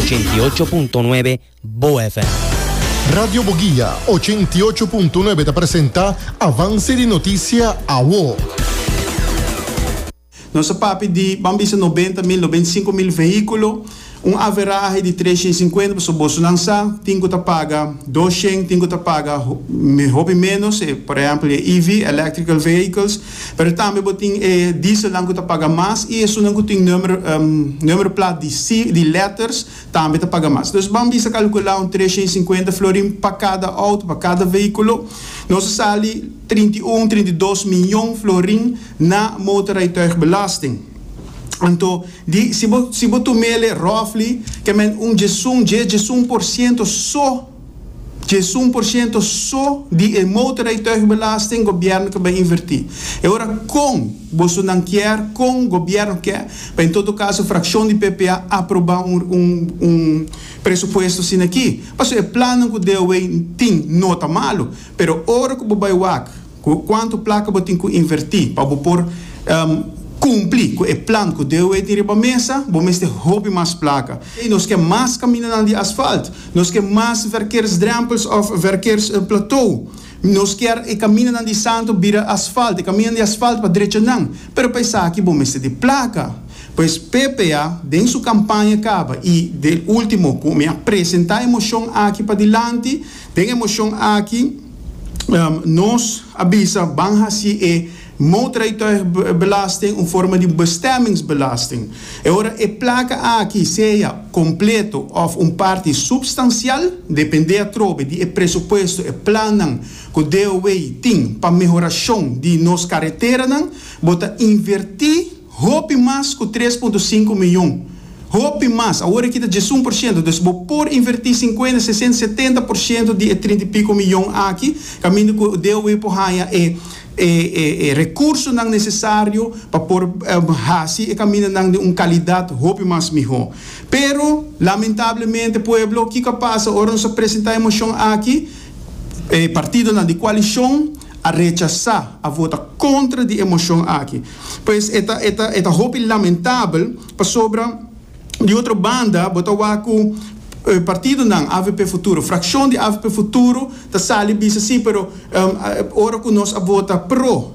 88.9 Bo FM. Radio Boguia 88.9 te presenta Avance di Notizia AWO. Nossa papi de bambisa 90 mil, 95 mil veículos, average de 350, so bolso lança, tingo te paga 200, tingo te paga hobby menos, por exemplo, EV, electrical vehicles, pero também botin diesel lango te paga mais, e isso lango tem número plate de letters, também te paga mais. Dus bambisa calcular 350 florim para cada auto, para cada veículo, nós sali 31, 32 milhões florim na motorrijtuigbelasting. Então, se você mele roughly, que men 1% só de motorrijtuigbelasting governo que vai invertir. Agora, com você não quer, com o governo quer, em todo caso, a fração de PPA aprovar pressuposto assim aqui. Mas o plano que deu tem nota malo, pero hora que vai quanto placa você tem que invertir para pôr cumprir com o plano que deu aí para a mesa, vamos ter hobby mais placa. E nós queremos mais caminhar de asfalto, nós queremos mais verkeersdrempels of verkeersplateau. Nós queremos caminhar de santo vira asfalto, caminhar de asfalto para direita não. Pero pensar aqui vamos ter de placa. Pois PPA, dentro da sua campanha acaba, e de último, como apresentar a emoção aqui para diante, tem emoção aqui, nós avisa, banha se motorrijtuigbelasting een vorm van bestemmingsbelasting. Agora, a placa aqui seja completo of parte substancial, depende de pressuposto e plano que deu tem para melhoração de nossa carretera, bota invertir roupa mais que 3,5 milhões. Roupa mais, agora aqui de 1%, então vou por invertir 50, 60, 70% de 30 e pico milhões aqui, caminho que deu por raia recurso não necessário para pôr e caminhar de qualidade roupa mais melhor. Pero, lamentavelmente, pueblo, o que passa? Ora, nós apresentamos a emoção aqui, partido de coalição, a rechazar, a votar contra a emoção aqui. Pois, esta roupa lamentável, para sobra de outra banda, botar com partido não, AVP Futuro, fração de AVP Futuro, está sali bisa sim, pero ora que nós a vota pro,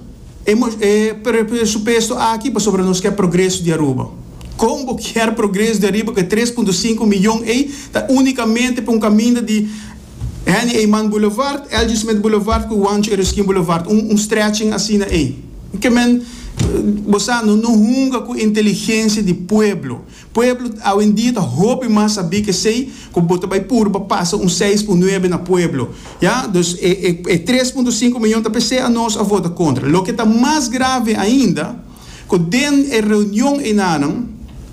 pressuposto aqui para sobre nós que é progresso de Aruba. Como quer progresso de Aruba que 3,5 milhões está unicamente para caminho de Henny Eyman Boulevard, L.G. Smith Boulevard, com Wancho Erskine Boulevard, stretching assim aí. Que men você não hunga com inteligência de pueblo. Pueblo, ao em dia, roupa mais saber que sei, que bota vai purba passa 6,9 na pueblo. Já, então, 3,5 milhões de pessoas a nós a vota contra. O que está mais grave ainda, que dentro da reunião em Anam,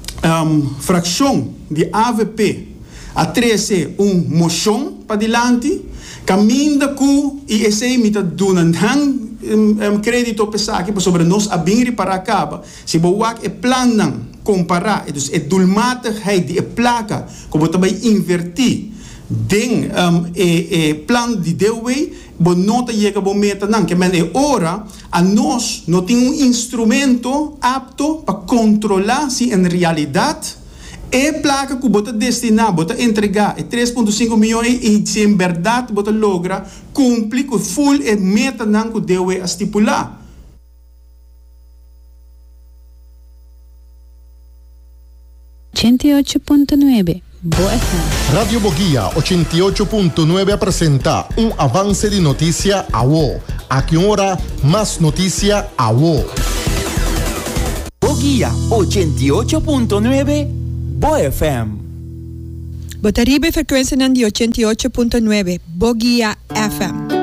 fração de AVP, a 13 moção para diante, caminha com e esse imita dunandang crédito pesado aqui sobre nós a bem para acaba se boak e plan comparar e dulmata de placa como também invertir den plan de dewey bo nota chega bo meta não que men é hora a nós não tem instrumento apto para controlar se em realidade placa que bota destinar, bota entregar 3,5 milhões e se em verdade bota logra cumprir com full e meta não que deu a estipular. Boa FM. Radio Boguia 88.9 apresenta Avance de Notícia AWO. Aqui hora, mais notícia AWO. Boguia 88.9 Bo FM. Botaribe frequenza di 88.9 Boguia FM.